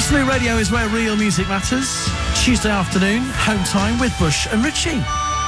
Absolute Radio is where real music matters. Tuesday afternoon, home time with Bush and Richie.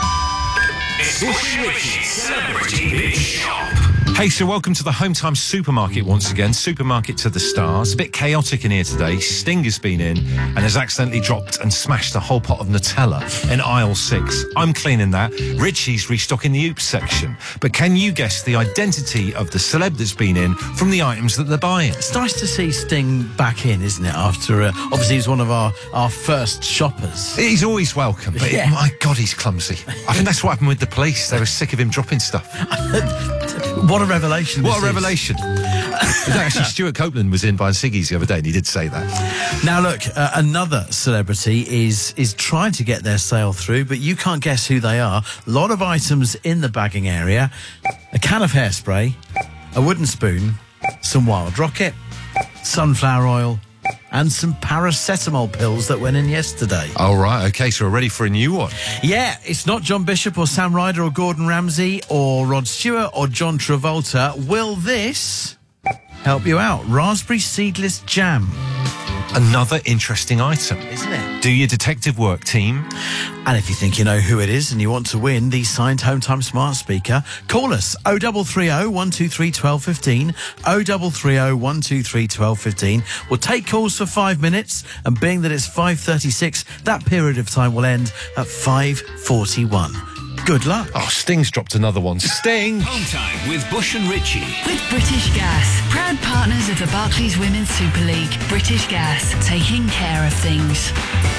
It's Bush and Richie's Celebrity Big Shop. Hey, so welcome to the Home Time Supermarket once again. Supermarket to the stars. A bit chaotic in here today. Sting has been in and has accidentally dropped and smashed a whole pot of Nutella in aisle 6. I'm cleaning that. Richie's restocking the Oops section. But can you guess the identity of the celeb that's been in from the items that they're buying? It's nice to see Sting back in, isn't it? After, obviously, he's one of our first shoppers. He's always welcome, but Yeah. my God, he's clumsy. I think that's what happened with the police. They were sick of him dropping stuff. What a revelation. What this a is. revelation. Actually, Stuart Copeland was in buying ciggies the other day and he did say that. Now, look, another celebrity is trying to get their sale through, but you can't guess who they are. A lot of items in the bagging area. A can of hairspray, a wooden spoon, some Wild Rocket, sunflower oil, and some paracetamol pills that went in yesterday. Oh, right. OK, so we're ready for a new one. Yeah, it's not John Bishop or Sam Ryder or Gordon Ramsay or Rod Stewart or John Travolta. Will this help you out? Raspberry seedless jam. Another interesting item. Isn't it? Do your detective work, team. And if you think you know who it is and you want to win the signed Home Time Smart Speaker, call us 0330 123 1215, 0330 123 1215. We'll take calls for 5 minutes, and being that it's 5:36, that period of time will end at 5:41. Good luck. Oh, Sting's dropped another one. Sting! Home Time with Bush and Richie. With British Gas, proud partners of the Barclays Women's Super League. British Gas, taking care of things.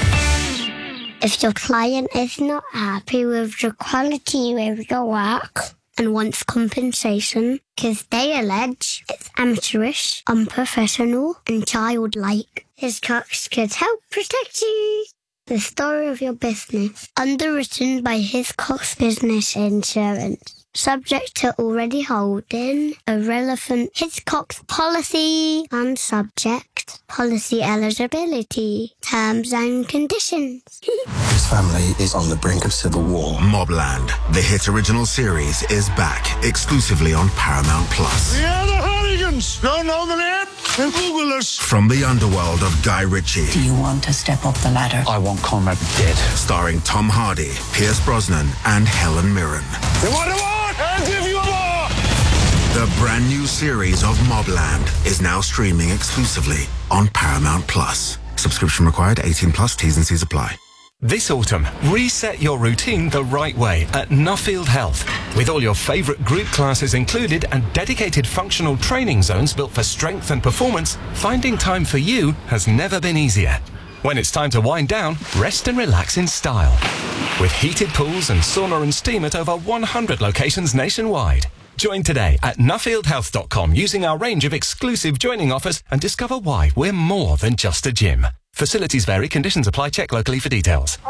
If your client is not happy with the quality of your work and wants compensation because they allege it's amateurish, unprofessional and childlike, Hiscox could help protect you. The story of your business, underwritten by Hiscox Business Insurance. Subject to already holding a relevant Hiscox policy and subject policy eligibility, terms and conditions. His family is on the brink of civil war. Mobland, the hit original series, is back exclusively on Paramount Plus. Yeah, the hooligans! Don't know the name? Then Google us. From the underworld of Guy Ritchie, Do you want to step up the ladder? I want Conrad dead. starring Tom Hardy, Pierce Brosnan, and Helen Mirren. You want a war? I'll give you a war! The brand new series of Mobland is now streaming exclusively on Paramount Plus. Subscription required, 18 plus, T's and C's apply. This autumn, reset your routine the right way at Nuffield Health. With all your favourite group classes included and dedicated functional training zones built for strength and performance, finding time for you has never been easier. When it's time to wind down, rest and relax in style. With heated pools and sauna and steam at over 100 locations nationwide. Join today at nuffieldhealth.com using our range of exclusive joining offers and discover why we're more than just a gym. Facilities vary, conditions apply, check locally for details.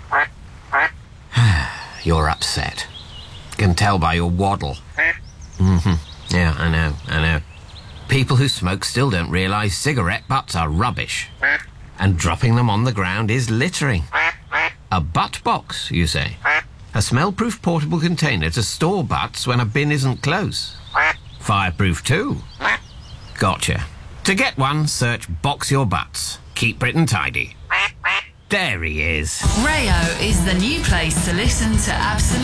You're upset. Can tell by your waddle. Yeah, I know. People who smoke still don't realise cigarette butts are rubbish. And dropping them on the ground is littering. A butt box, you say? A smell-proof portable container to store butts when a bin isn't close. Fireproof too. Gotcha. To get one, search Box Your Butts. Keep Britain tidy. There he is. Rayo is the new place to listen to Absolute